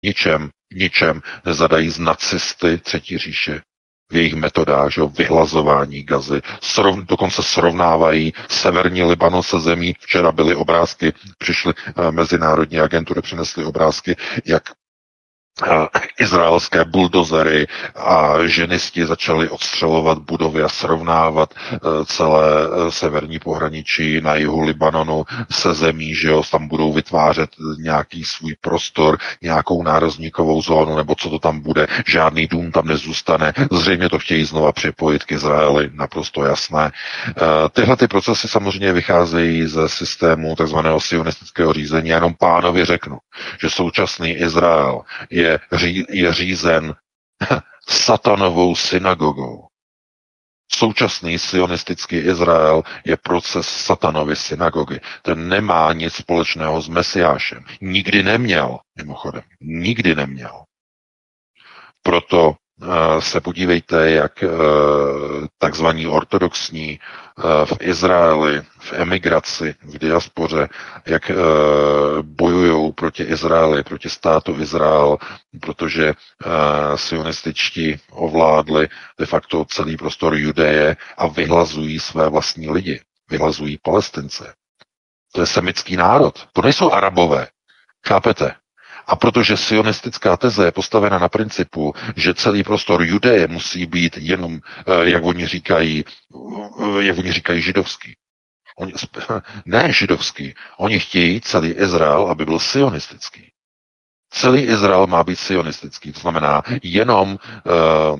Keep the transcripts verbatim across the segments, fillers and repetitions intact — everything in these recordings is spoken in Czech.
ničem, ničem nezadají z nacisty Třetí říše v jejich metodách, že, vyhlazování Gazy. Srov, dokonce srovnávají severní Libanon se zemí. Včera byly obrázky, přišly uh, mezinárodní agentury, přinesly obrázky, jak izraelské buldozery a ženisti začali odstřelovat budovy a srovnávat celé severní pohraničí na jihu Libanonu se zemí, že jo, tam budou vytvářet nějaký svůj prostor, nějakou nárazníkovou zónu, nebo co to tam bude, žádný dům tam nezůstane. Zřejmě to chtějí znova připojit k Izraeli, naprosto jasné. Tyhle ty procesy samozřejmě vycházejí ze systému takzvaného sionistického řízení. Já jenom pánovi řeknu, že současný Izrael je, ří, je řízen satanovou synagogou. Současný sionistický Izrael je proces satanovy synagogy. Ten nemá nic společného s Mesiášem. Nikdy neměl, mimochodem. Nikdy neměl. Proto uh, se podívejte, jak uh, takzvaní ortodoxní uh, v Izraeli, v emigraci, v diaspoře, jak uh, bojují proti Izraeli, proti státu Izrael, protože uh, sionističtí ovládli de facto celý prostor Judeje a vyhlazují své vlastní lidi. Vyhlazují Palestince. To je semický národ. To nejsou Arabové. Chápete? A protože sionistická teze je postavena na principu, že celý prostor Judeje musí být jenom, jak oni říkají, jak oni říkají, židovský. Oni, ne židovský. Oni chtějí celý Izrael, aby byl sionistický. Celý Izrael má být sionistický. To znamená jenom uh,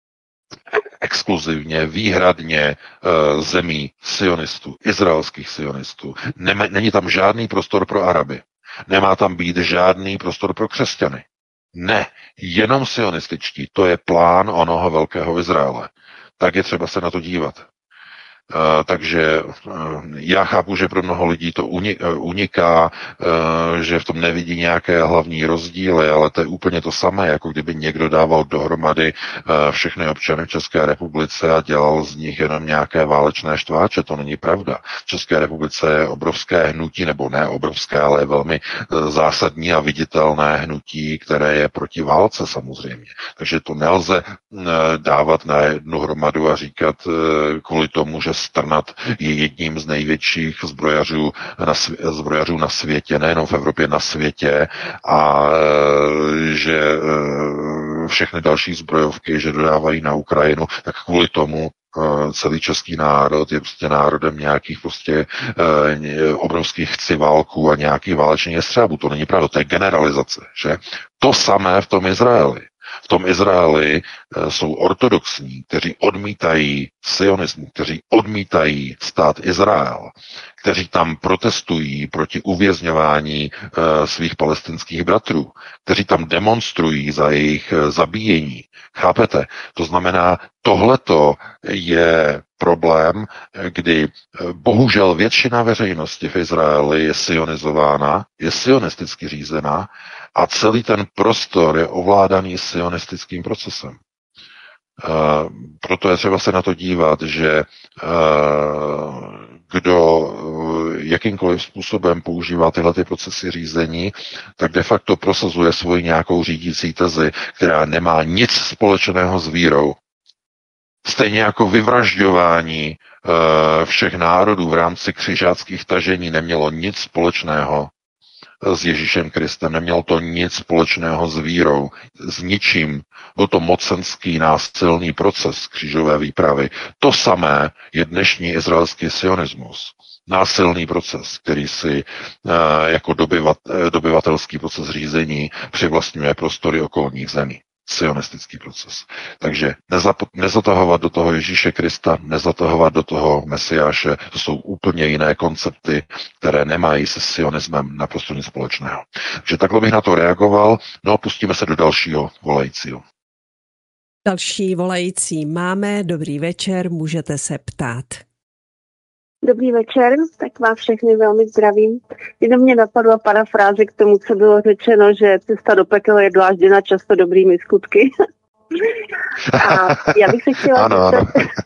exkluzivně, výhradně uh, zemí sionistů, izraelských sionistů. Nem, není tam žádný prostor pro Araby. Nemá tam být žádný prostor pro křesťany. Ne, jenom sionističtí. To je plán onoho velkého Izraele. Tak je třeba se na to dívat. Uh, takže uh, já chápu, že pro mnoho lidí to uniká, uh, že v tom nevidí nějaké hlavní rozdíly, ale to je úplně to samé, jako kdyby někdo dával dohromady uh, všechny občany v České republice a dělal z nich jenom nějaké válečné štváče. To není pravda. V České republice je obrovské hnutí, nebo ne obrovské, ale je velmi uh, zásadní a viditelné hnutí, které je proti válce samozřejmě. Takže to nelze uh, dávat na jednu hromadu a říkat uh, kvůli tomu, že Strnad je jedním z největších zbrojařů na, svě- zbrojařů na světě, nejenom v Evropě, na světě, a e, že e, všechny další zbrojovky, že dodávají na Ukrajinu, tak kvůli tomu e, celý český národ je prostě národem nějakých prostě e, obrovských chciválků a nějakých válečných jestřábů. To není pravda, to je generalizace, že? To samé v tom Izraeli. V tom Izraeli e, jsou ortodoxní, kteří odmítají sionismus, kteří odmítají stát Izrael, kteří tam protestují proti uvězňování e, svých palestinských bratrů, kteří tam demonstrují za jejich e, zabíjení. Chápete? To znamená, tohleto je problém, kdy bohužel většina veřejnosti v Izraeli je sionizována, je sionisticky řízená a celý ten prostor je ovládaný sionistickým procesem. Uh, proto je třeba se na to dívat, že uh, kdo uh, jakýmkoliv způsobem používá tyhle ty procesy řízení, tak de facto prosazuje svoji nějakou řídící tezi, která nemá nic společného s vírou. Stejně jako vyvražďování uh, všech národů v rámci křižáckých tažení nemělo nic společného s Ježíšem Kristem, nemělo to nic společného s vírou, s ničím. Byl to mocenský násilný proces křížové výpravy. To samé je dnešní izraelský sionismus. Násilný proces, který si uh, jako dobyvat, dobyvatelský proces řízení přivlastňuje prostory okolních zemí. Sionistický proces. Takže nezap- nezatahovat do toho Ježíše Krista, nezatahovat do toho Mesiáše, to jsou úplně jiné koncepty, které nemají se sionismem naprosto nic společného. Takže takhle bych na to reagoval, no a pustíme se do dalšího volajícího. Další volající máme, dobrý večer, můžete se ptát. Dobrý večer, tak vás všechny velmi zdravím. Jenom mě napadla parafráze k tomu, co bylo řečeno, že cesta do pekel je dlážděna často dobrými skutky. A já bych se chtěla... Ano, ano.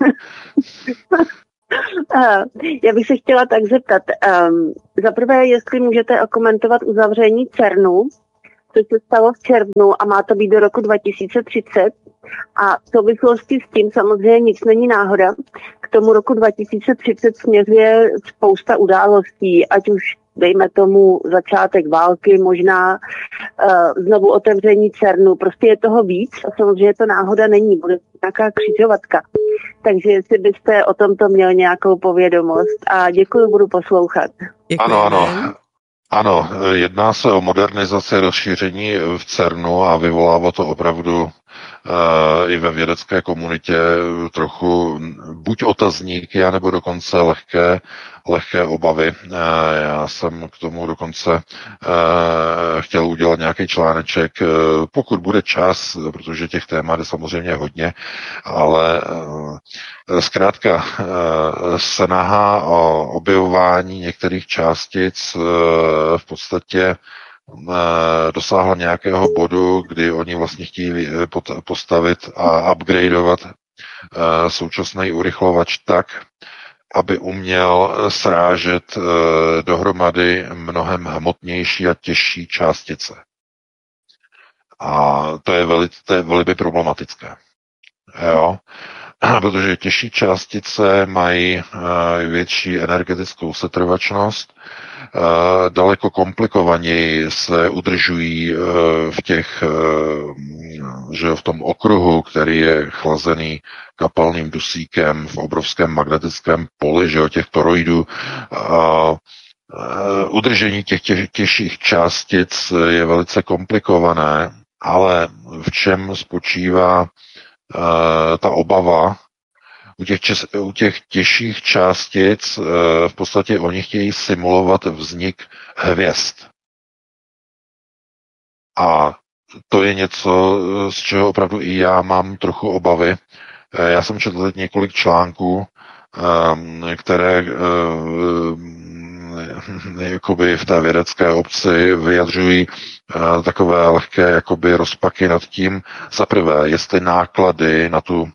Já bych se chtěla tak zeptat. Um, za prvé, jestli můžete okomentovat uzavření CERNu, což se stalo v červnu a má to být do roku dva tisíce třicet. A v souvislosti s tím samozřejmě nic není náhoda. K tomu roku dva tisíce třicet směřuje spousta událostí, ať už dejme tomu začátek války, možná uh, znovu otevření CERNu. Prostě je toho víc a samozřejmě to náhoda není, bude nějaká křižovatka. Takže jestli byste o tomto měl nějakou povědomost. A děkuji, budu poslouchat. Děkujeme. Ano, ano. Ano, jedná se o modernizaci, rozšíření v CERNu a vyvolává to opravdu uh, i ve vědecké komunitě trochu buď otazníky, anebo dokonce lehké, lehké obavy. Uh, já jsem k tomu dokonce uh, chtěl udělat nějaký článeček, uh, pokud bude čas, protože těch témat je samozřejmě hodně, ale uh, zkrátka uh, snaha o objevování některých částic uh, v podstatě dosáhla nějakého bodu, kdy oni vlastně chtějí postavit a upgradeovat současný urychlovač tak, aby uměl srážet dohromady mnohem hmotnější a těžší částice. A to je velmi, to je velmi problematické. Jo? Protože těžší částice mají větší energetickou setrvačnost, daleko komplikovaněji se udržují v těch, že v tom okruhu, který je chlazený kapalným dusíkem v obrovském magnetickém poli, že těch toroidů. Udržení těch tě, těžších částic je velice komplikované, ale v čem spočívá ta obava? U těch, čes, u těch těžších částic v podstatě oni chtějí simulovat vznik hvězd. A to je něco, z čeho opravdu i já mám trochu obavy. Já jsem četl teď několik článků, které jakoby v té vědecké obci vyjadřují takové lehké jakoby rozpaky nad tím, za prvé, jestli náklady na tu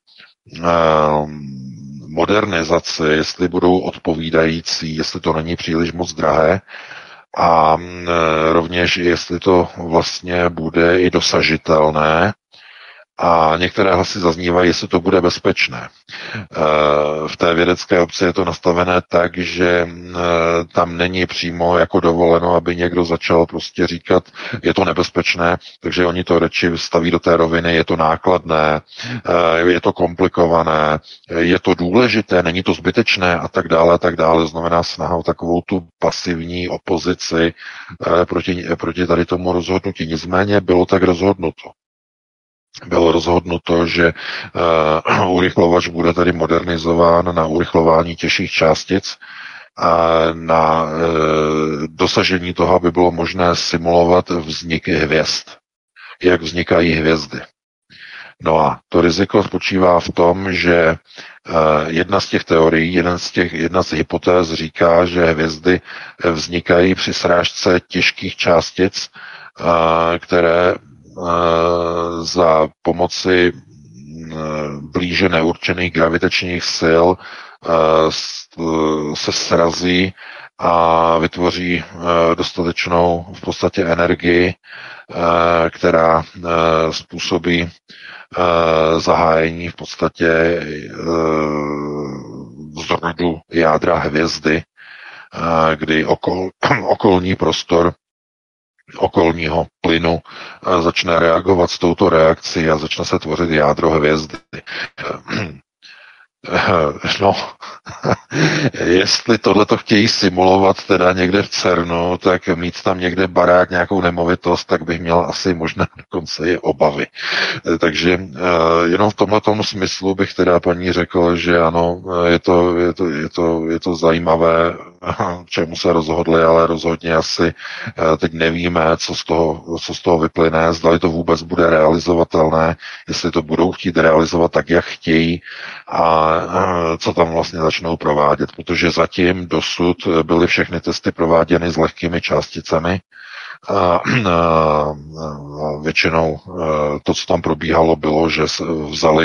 modernizaci, jestli budou odpovídající, jestli to není příliš moc drahé a rovněž jestli to vlastně bude i dosažitelné a některé hlasy zaznívají, jestli to bude bezpečné. V té vědecké obci je to nastavené tak, že tam není přímo jako dovoleno, aby někdo začal prostě říkat, je to nebezpečné, takže oni to radši staví do té roviny, je to nákladné, je to komplikované, je to důležité, není to zbytečné a tak dále, a tak dále. Znamená snaha o takovou tu pasivní opozici proti, proti tady tomu rozhodnutí. Nicméně bylo tak rozhodnuto. Bylo rozhodnuto, že uh, urychlovač bude tady modernizován na urychlování těžších částic a na uh, dosažení toho, aby bylo možné simulovat vzniky hvězd. Jak vznikají hvězdy. No a to riziko spočívá v tom, že uh, jedna z těch teorií, jeden z těch, jedna z hypotéz říká, že hvězdy vznikají při srážce těžkých částic, uh, které za pomoci blíže neurčených gravitačních sil se srazí a vytvoří dostatečnou v podstatě energii, která způsobí zahájení v podstatě zrodu jádra hvězdy, kdy okol, okolní prostor okolního plynu začne reagovat s touto reakcí a začne se tvořit jádro hvězdy. No, jestli tohleto chtějí simulovat teda někde v CERNu, tak mít tam někde barák, nějakou nemovitost, tak bych měl asi možná dokonce i obavy. Takže jenom v tomhletom smyslu bych teda paní řekl, že ano, je to, je to, je to, je to zajímavé, čemu se rozhodli, ale rozhodně asi teď nevíme, co z toho, co z toho vyplyne, zdali to vůbec bude realizovatelné, jestli to budou chtít realizovat tak, jak chtějí a co tam vlastně začnou provádět, protože zatím dosud byly všechny testy prováděny s lehkými částicemi. A, a, a většinou to, co tam probíhalo, bylo, že vzali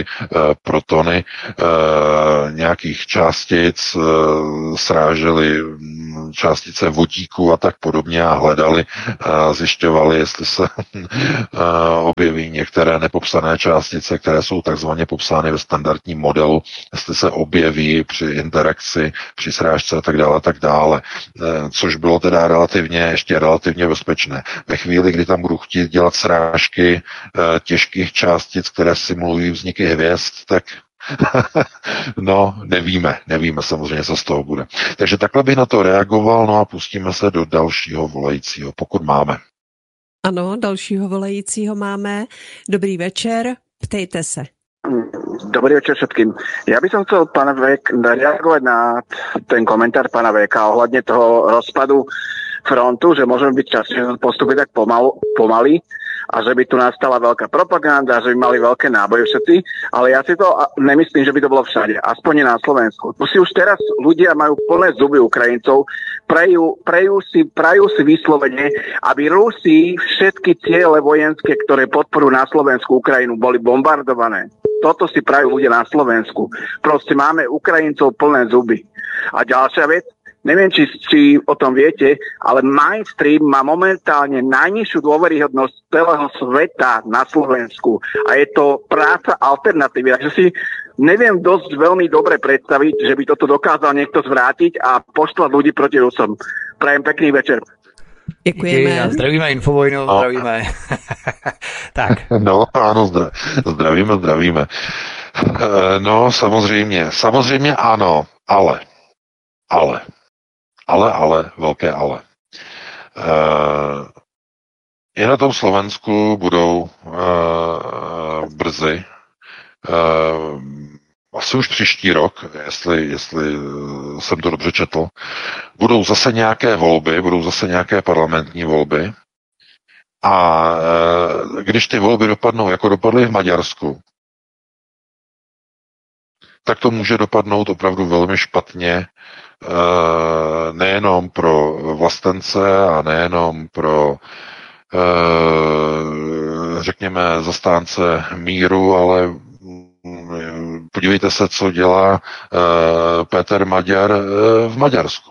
protony nějakých částic, sráželi částice vodíku a tak podobně a hledali, a zjišťovali, jestli se objeví některé nepopsané částice, které jsou takzvaně popsány ve standardním modelu, jestli se objeví při interakci, při srážce a tak dále, a tak dále. Což bylo teda relativně, ještě relativně bezpečné. Ve chvíli, kdy tam budu chtít dělat srážky těžkých částic, které simulují vzniky hvězd, tak no, nevíme, nevíme samozřejmě, co z toho bude. Takže takhle bych na to reagoval, no a pustíme se do dalšího volajícího, pokud máme. Ano, dalšího volajícího máme. Dobrý večer, ptejte se. Dobrý večer všetkým. Ja by som chcel pána Vek reagovať na ten komentár pána Veka ohľadne toho rozpadu frontu, že môžeme byť časne postupiť tak pomalu, pomaly a že by tu nastala veľká propaganda, že by mali veľké náboje všetci, ale ja si to nemyslím, že by to bolo všade, aspoň na Slovensku. Tu si už teraz ľudia majú plné zuby Ukrajincov, prajú, prajú, si, prajú si vyslovene, aby Rusi všetky ciele vojenské, ktoré podporujú na Slovensku Ukrajinu, boli bombardované. Toto si prajú ľudia na Slovensku. Proste máme Ukrajincov plné zuby. A ďalšia vec, neviem, či, či o tom viete, ale mainstream má momentálne najnižšiu dôveryhodnosť celého sveta na Slovensku. A je to práca alternatívy. Takže si neviem dosť veľmi dobre predstaviť, že by toto dokázal niekto zvrátiť a poštvať ľudí proti Rusom. Prajem pekný večer. Děkujeme. Zdravíme Infovojnu, no. Zdravíme. Tak. No, ano, zdra- zdravíme, zdravíme. No, samozřejmě, samozřejmě ano, ale, ale, ale, ale, velké ale. I na tom Slovensku budou brzy, asi už příští rok, jestli, jestli jsem to dobře četl, budou zase nějaké volby, budou zase nějaké parlamentní volby a e, když ty volby dopadnou, jako dopadly v Maďarsku, tak to může dopadnout opravdu velmi špatně, e, nejenom pro vlastence a nejenom pro e, řekněme zastánce míru, ale podívejte se, co dělá uh, Peter Maďar uh, v Maďarsku.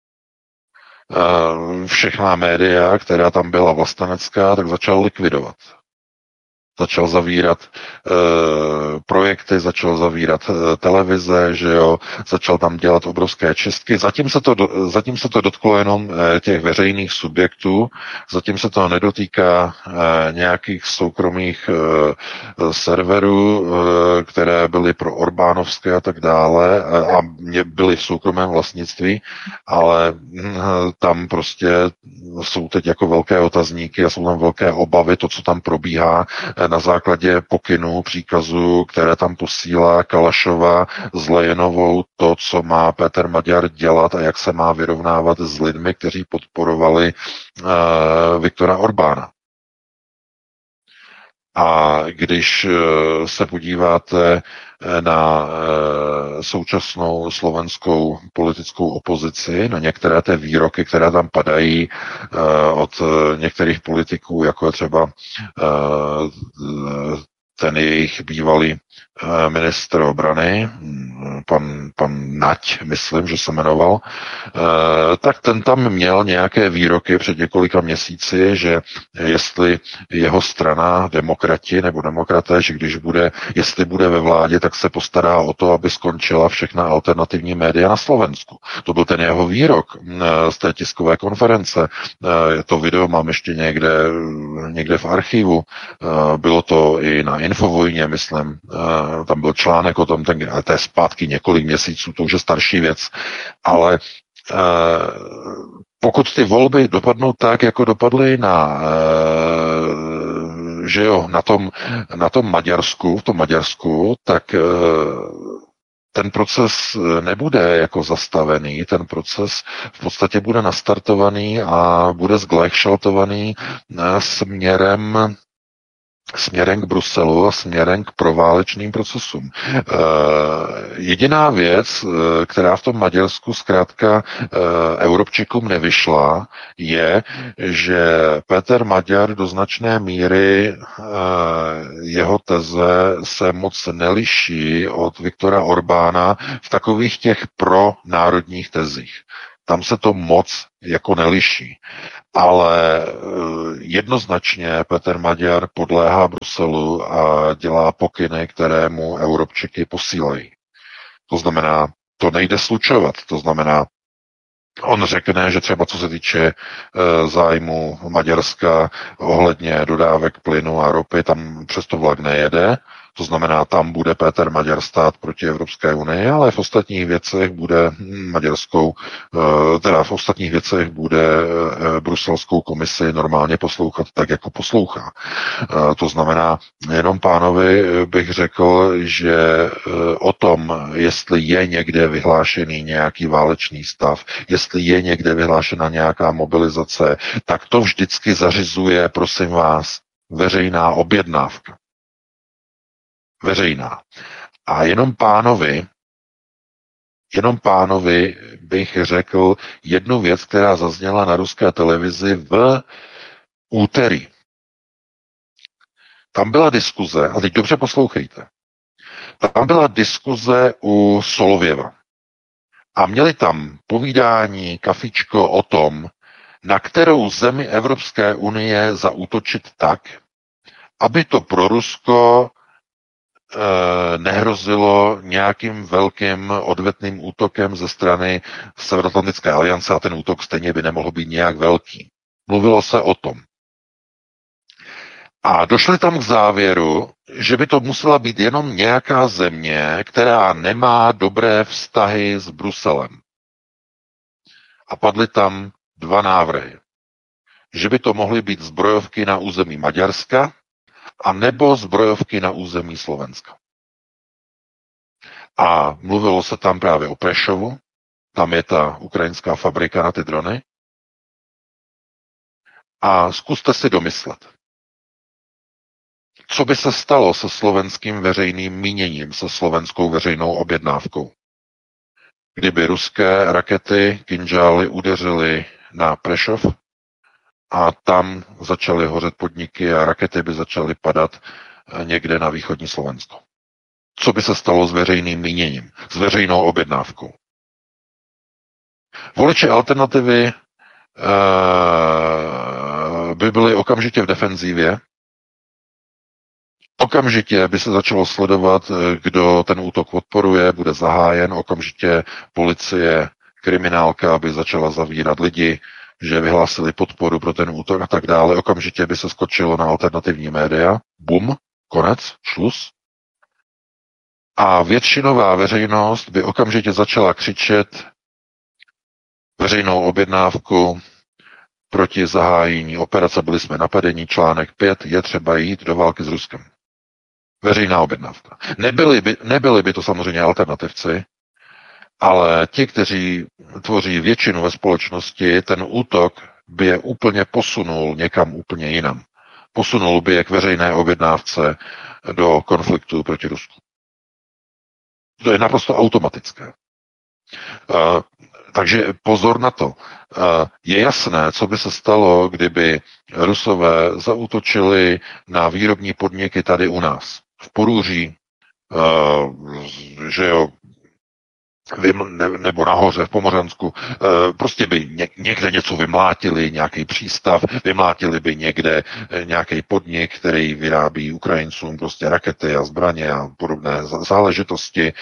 Uh, všechna média, která tam byla vlastenecká, tak začal likvidovat. Začal zavírat uh, projekty, začal zavírat uh, televize, že jo, začal tam dělat obrovské čistky. Zatím se to, do, zatím se to dotklo jenom uh, těch veřejných subjektů, zatím se to nedotýká uh, nějakých soukromých uh, serverů, uh, které byly pro Orbánovské a tak dále uh, a byly v soukromém vlastnictví, ale uh, tam prostě jsou teď jako velké otazníky a jsou tam velké obavy, to, co tam probíhá, na základě pokynů, příkazů, které tam posílá Kalašova s Lejenovou, to, co má Peter Maďar dělat a jak se má vyrovnávat s lidmi, kteří podporovali uh, Viktora Orbána. A když uh, se podíváte na uh, současnou slovenskou politickou opozici, na některé té výroky, které tam padají uh, od uh, některých politiků, jako je třeba uh, ten jejich bývalý ministr obrany, pan, pan Nať, myslím, že se jmenoval, tak ten tam měl nějaké výroky před několika měsíci, že jestli jeho strana, demokrati nebo demokraté, že když bude, jestli bude ve vládě, tak se postará o to, aby skončila všechna alternativní média na Slovensku. To byl ten jeho výrok z té tiskové konference. To video mám ještě někde, někde v archivu. Bylo to i na Infovojně, myslím, tam byl článek o tom, ten, ale to je zpátky několik měsíců, to už je starší věc, ale eh, pokud ty volby dopadnou tak, jako dopadly na, eh, že jo, na tom, na tom Maďarsku, v tom Maďarsku, tak eh, ten proces nebude jako zastavený, ten proces v podstatě bude nastartovaný a bude zglajšaltovaný směrem směrem k Bruselu a směrem k proválečným procesům. E, jediná věc, která v tom Maďarsku zkrátka e, Europčikům nevyšla, je, že Peter Maďar do značné míry e, jeho teze se moc neliší od Viktora Orbána v takových těch pronárodních tezích. Tam se to moc jako neliší. Ale jednoznačně Petr Maďar podléhá Bruselu a dělá pokyny, které mu Europčiky posílají. To znamená, to nejde slučovat. To znamená, on řekne, že třeba co se týče e, zájmu Maďarska ohledně dodávek plynu a ropy, tam přesto vlak nejede. To znamená, tam bude Péter Maďar stát proti Evropské unii, ale v ostatních věcech bude maďarskou, teda v ostatních věcech bude bruselskou komisi normálně poslouchat tak, jako poslouchá. To znamená, jenom pánovi bych řekl, že o tom, jestli je někde vyhlášený nějaký válečný stav, jestli je někde vyhlášena nějaká mobilizace, tak to vždycky zařizuje, prosím vás, veřejná objednávka. Veřejná. A jenom pánovi, jenom pánovi bych řekl jednu věc, která zazněla na ruské televizi v úterý. Tam byla diskuze, a teď dobře poslouchejte, tam byla diskuze u Solověva. A měli tam povídání, kafičko o tom, na kterou zemi Evropské unie zaútočit tak, aby to pro Rusko nehrozilo nějakým velkým odvetným útokem ze strany Severoatlantické aliance a ten útok stejně by nemohl být nějak velký. Mluvilo se o tom. A došli tam k závěru, že by to musela být jenom nějaká země, která nemá dobré vztahy s Bruselem. A padly tam dva návrhy. Že by to mohly být zbrojovky na území Maďarska a nebo zbrojovky na území Slovenska. A mluvilo se tam právě o Prešovu, tam je ta ukrajinská fabrika na ty drony. A zkuste si domyslet, co by se stalo se slovenským veřejným míněním, se slovenskou veřejnou objednávkou, kdyby ruské rakety Kinžály udeřily na Prešov a tam začaly hořet podniky a rakety by začaly padat někde na východní Slovensko. Co by se stalo s veřejným míněním, s veřejnou objednávkou? Voliči Alternativy e, by byli okamžitě v defenzívě. Okamžitě by se začalo sledovat, kdo ten útok podporuje, bude zahájen. Okamžitě policie, kriminálka by začala zavírat lidi, že vyhlásili podporu pro ten útok a tak dále. Okamžitě by se skočilo na alternativní média. Bum, konec, šluz. A většinová veřejnost by okamžitě začala křičet veřejnou objednávku proti zahájení operace. Byli jsme napadeni, článek pět, je třeba jít do války s Ruskem. Veřejná objednávka. Nebyli by, nebyli by to samozřejmě alternativci, ale ti, kteří tvoří většinu ve společnosti, ten útok by je úplně posunul někam úplně jinam. Posunul by je k veřejné objednávce do konfliktu proti Rusku. To je naprosto automatické. Uh, takže pozor na to. Uh, je jasné, co by se stalo, kdyby Rusové zaútočili na výrobní podniky tady u nás. V Porúří, uh, že jo, nebo nahoře v Pomořansku, prostě by někde něco vymlátili, nějaký přístav, vymlátili by někde nějaký podnik, který vyrábí Ukrajincům prostě rakety a zbraně a podobné záležitosti.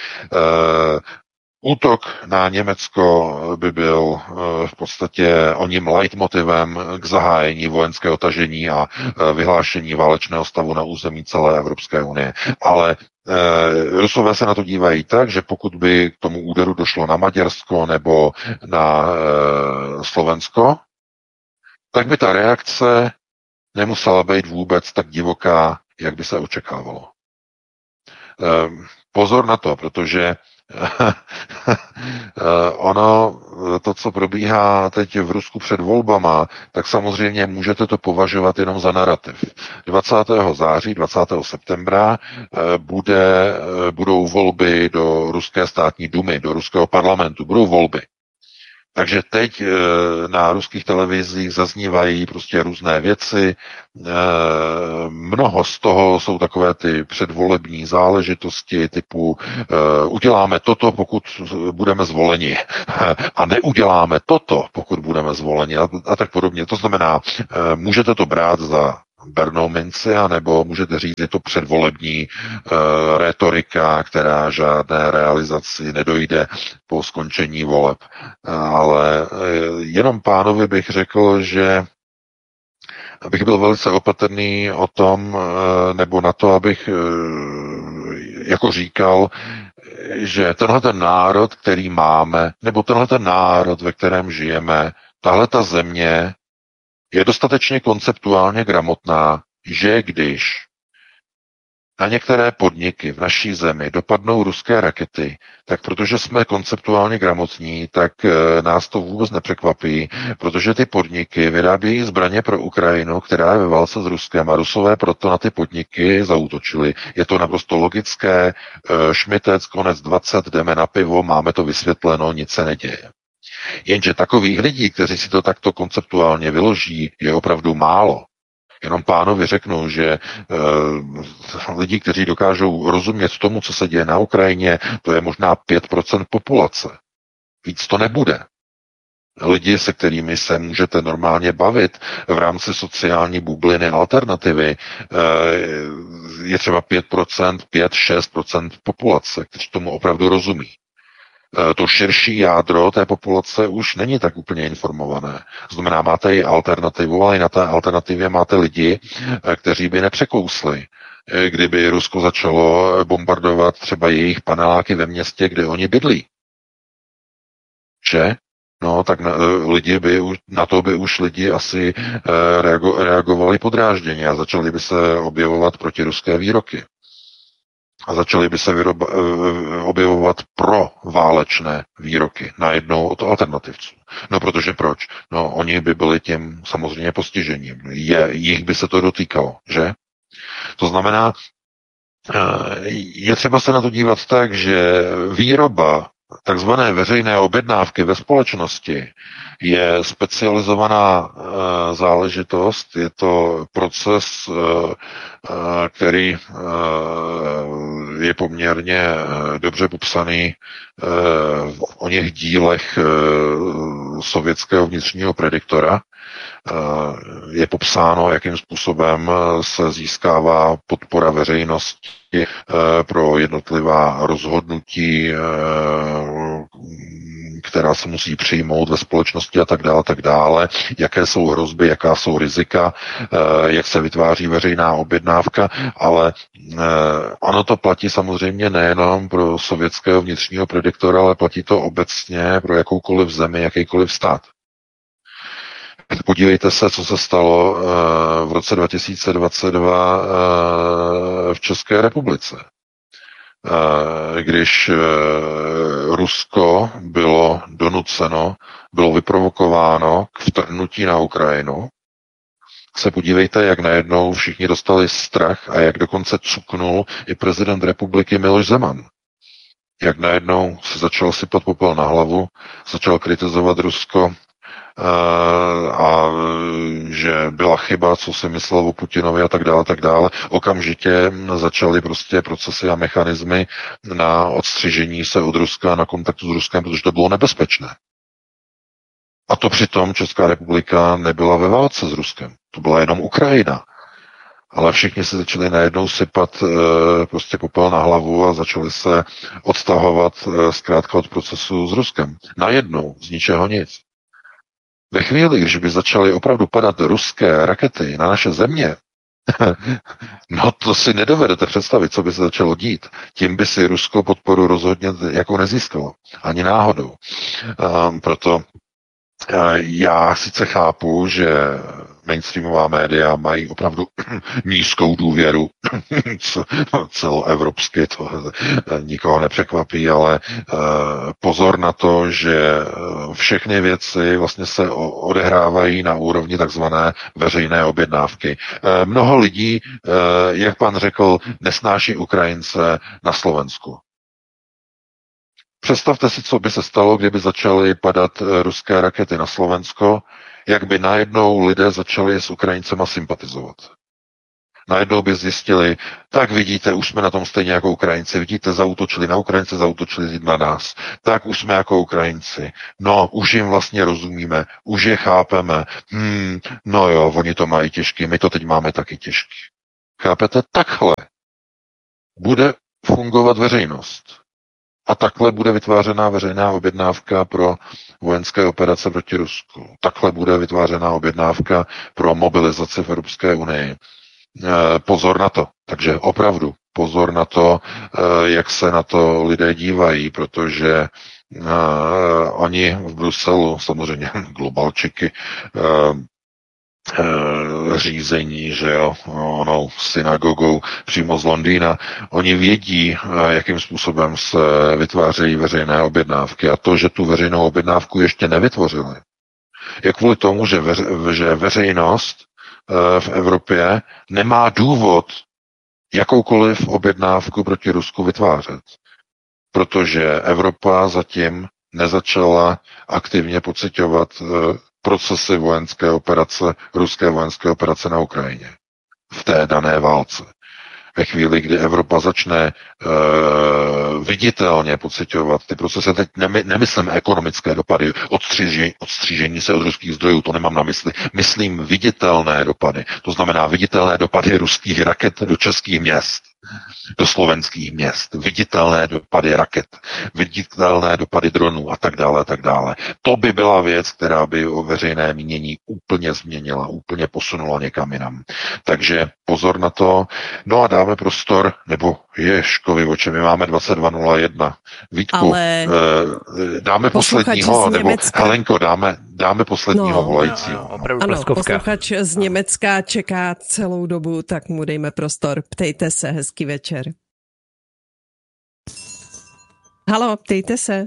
Útok na Německo by byl v podstatě oním leitmotivem k zahájení vojenského tažení a vyhlášení válečného stavu na území celé Evropské unie. Ale Rusové se na to dívají tak, že pokud by k tomu úderu došlo na Maďarsko nebo na Slovensko, tak by ta reakce nemusela být vůbec tak divoká, jak by se očekávalo. Pozor na to, protože ono, to, co probíhá teď v Rusku před volbama, tak samozřejmě můžete to považovat jenom za narrativ. dvacátého září, dvacátého septembra bude, budou volby do ruské státní dumy, do ruského parlamentu, budou volby. Takže teď na ruských televizích zaznívají prostě různé věci. Mnoho z toho jsou takové ty předvolební záležitosti typu uděláme toto, pokud budeme zvoleni a neuděláme toto, pokud budeme zvoleni a, a tak podobně. To znamená, můžete to brát za bernou minci, anebo můžete říct, je to předvolební uh, retorika, která žádné realizaci nedojde po skončení voleb. Ale uh, jenom pánovi bych řekl, že bych byl velice opatrný o tom, uh, nebo na to, abych uh, jako říkal, že tenhle ten národ, který máme, nebo tenhle ten národ, ve kterém žijeme, tahle ta země je dostatečně konceptuálně gramotná, že když na některé podniky v naší zemi dopadnou ruské rakety, tak protože jsme konceptuálně gramotní, tak nás to vůbec nepřekvapí, protože ty podniky vyrábějí zbraně pro Ukrajinu, která je ve válce s Ruskem a Rusové proto na ty podniky zaútočili. Je to naprosto logické, šmitec, konec dvacet, jdeme na pivo, máme to vysvětleno, nic se neděje. Jenže takových lidí, kteří si to takto konceptuálně vyloží, je opravdu málo. Jenom pánovi řeknu, že e, lidi, kteří dokážou rozumět tomu, co se děje na Ukrajině, to je možná pět procent populace. Víc to nebude. Lidi, se kterými se můžete normálně bavit v rámci sociální bubliny alternativy, e, je třeba pět procent, pět až šest procent populace, kteří tomu opravdu rozumí. To širší jádro té populace už není tak úplně informované. Znamená, máte i alternativu, ale i na té alternativě máte lidi, kteří by nepřekousli, kdyby Rusko začalo bombardovat třeba jejich paneláky ve městě, kde oni bydlí. Že? No, tak na, lidi by, na to by už lidi asi reago, reagovali podrážděně a začali by se objevovat protiruské výroky. A začaly by se vyroba, objevovat pro válečné výroky najednou od alternativců. No protože proč? No oni by byli tím samozřejmě postižením. Je, jich by se to dotýkalo, že? To znamená, je třeba se na to dívat tak, že výroba takzvané veřejné objednávky ve společnosti je specializovaná e, záležitost, je to proces, e, e, který e, je poměrně e, dobře popsaný e, v o něch dílech e, sovětského vnitřního prediktora. E, je popsáno, jakým způsobem se získává podpora veřejnosti e, pro jednotlivá rozhodnutí, e, která se musí přijmout ve společnosti a tak dále, tak dále, jaké jsou hrozby, jaká jsou rizika, jak se vytváří veřejná objednávka, ale ono to platí samozřejmě nejenom pro sovětského vnitřního prediktora, ale platí to obecně pro jakoukoliv zemi, jakýkoliv stát. Podívejte se, co se stalo v roce dva tisíce dvacet dva v České republice. Když Rusko bylo donuceno, bylo vyprovokováno k vtrhnutí na Ukrajinu, se podívejte, jak najednou všichni dostali strach a jak dokonce cuknul i prezident republiky Miloš Zeman. Jak najednou se začal sypat popel na hlavu, začal kritizovat Rusko, a že byla chyba, co si myslel o Putinovi a tak dále, tak dále. Okamžitě začaly prostě procesy a mechanismy na odstřižení se od Ruska, na kontaktu s Ruskem, protože to bylo nebezpečné. A to přitom Česká republika nebyla ve válce s Ruskem. To byla jenom Ukrajina. Ale všichni se začali najednou sypat e, prostě popel na hlavu a začali se odstahovat e, zkrátka od procesu s Ruskem. Najednou, z ničeho nic. Ve chvíli, když by začaly opravdu padat ruské rakety na naše země, no to si nedovedete představit, co by se začalo dít. Tím by si Rusko podporu rozhodně jako nezískalo. Ani náhodou. Um, proto uh, já sice chápu, že mainstreamová média mají opravdu nízkou důvěru celoevropsky, to nikoho nepřekvapí, ale pozor na to, že všechny věci vlastně se odehrávají na úrovni takzvané veřejné objednávky. Mnoho lidí, jak pan řekl, nesnáší Ukrajince na Slovensku. představte si, co by se stalo, kdyby začaly padat ruské rakety na Slovensko, jak by najednou lidé začali s Ukrajincema sympatizovat. Najednou by zjistili, tak vidíte, už jsme na tom stejně jako Ukrajinci, vidíte, zaútočili na Ukrajince, zaútočili na nás, tak už jsme jako Ukrajinci, no, už jim vlastně rozumíme, už je chápeme, hmm, no jo, oni to mají těžký, my to teď máme taky těžký. Chápete? Takhle bude fungovat veřejnost. A takhle bude vytvářená veřejná objednávka pro vojenské operace proti Rusku. Takhle bude vytvářená objednávka pro mobilizaci v Evropské unii. Pozor na to. Takže opravdu pozor na to, jak se na to lidé dívají, protože uh, oni v Bruselu, samozřejmě globalčiky, uh, uh, řízení, že jo, onou synagogou přímo z Londýna, oni vědí, uh, jakým způsobem se vytvářejí veřejné objednávky a to, že tu veřejnou objednávku ještě nevytvořili, je kvůli tomu, že, veř, že veřejnost v Evropě nemá důvod jakoukoliv objednávku proti Rusku vytvářet. Protože Evropa zatím nezačala aktivně pociťovat procesy vojenské operace, ruské vojenské operace na Ukrajině. V té dané válce. Ve chvíli, kdy Evropa začne uh, viditelně pociťovat ty procesy, teď nemy, nemyslím ekonomické dopady, odstřížení, odstřížení se od ruských zdrojů, to nemám na mysli, myslím viditelné dopady, to znamená viditelné dopady ruských raket do českých měst, do slovenských měst, viditelné dopady raket, viditelné dopady dronů a tak dále, a tak dále. To by byla věc, která by o veřejné mínění úplně změnila, úplně posunula někam jinam. Takže pozor na to. No a dáme prostor, nebo Ježkovi, o čem my máme dvacet dva nula jedna. Vítku, Ale... dáme posledního, nebo Helenko, dáme, dáme posledního no, volajícího. No, no, ano, posluchač z Německa čeká celou dobu, tak mu dejme prostor. Ptejte se, hezký večer. Haló, ptejte se.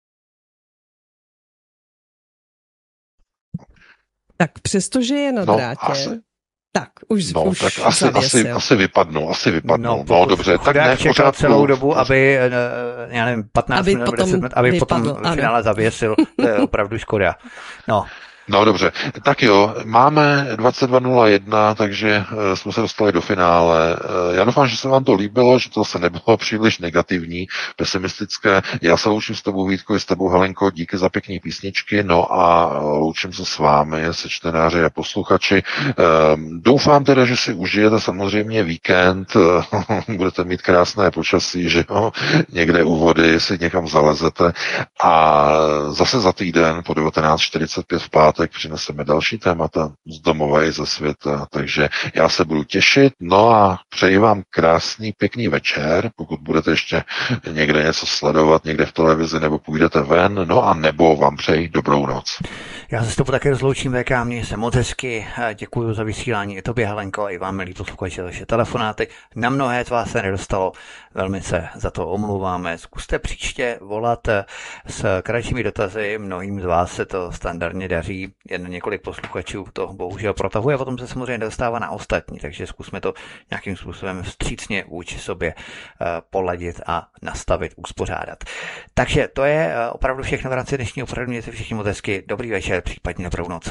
Tak přestože je na no, drátě... Asi... Tak, už, no, už tak asi, asi, asi vypadnou, asi vypadnou. No, no dobře, tak ne, čekal celou dobu, aby, já nevím, patnáct minut, deset minut, aby vypadl, potom v finále zavěsil, to je opravdu škoda. No. No dobře, tak jo, máme dvacet dva nula jedna, takže uh, jsme se dostali do finále. Uh, já doufám, že se vám to líbilo, že to se nebylo příliš negativní, pesimistické. Já se loučím s tebou, Vítko, i s tebou, Helenko, díky za pěkné písničky, no a loučím se s vámi, se čtenáři a posluchači. Uh, doufám teda, že si užijete samozřejmě víkend, uh, budete mít krásné počasí, že jo, někde u vody si někam zalezete a zase za týden po devatenáct čtyřicet pět v pátek přineseme další témata z domova i ze světa, takže já se budu těšit, no a přeji vám krásný, pěkný večer, pokud budete ještě někde něco sledovat, někde v televizi, nebo půjdete ven, no a nebo vám přeji dobrou noc. Já se s tobou také rozloučím, V K, měj se moc hezky, děkuji za vysílání i tobě, Helenko, i vám, milí posluchači, za vaše telefonáty. Na mnohé z vás se nedostalo, velmi se za to omlouváme. Zkuste příště volat s kratšími dotazy, mnohým z vás se to standardně daří, jen několik posluchačů to bohužel protahuje a potom se samozřejmě dostává na ostatní, takže zkusme to nějakým způsobem vstřícně vůči sobě poladit a nastavit, uspořádat. Takže to je opravdu všechno v rámci dnešního pořadu, mějte všichni moc hezky, dobrý večer, případně dobrou noc.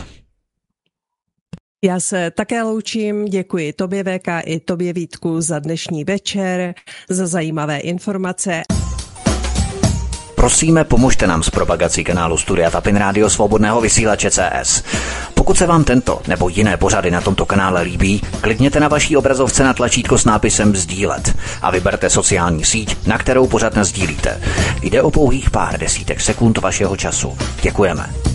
Já se také loučím, děkuji tobě, V K, i tobě, Vítku, za dnešní večer, za zajímavé informace. Prosíme, pomožte nám s propagací kanálu Studia Tapin Rádio Svobodného vysílače C S. Pokud se vám tento nebo jiné pořady na tomto kanále líbí, klikněte na vaší obrazovce na tlačítko s nápisem sdílet a vyberte sociální síť, na kterou pořad nasdílíte. Jde o pouhých pár desítek sekund vašeho času. Děkujeme.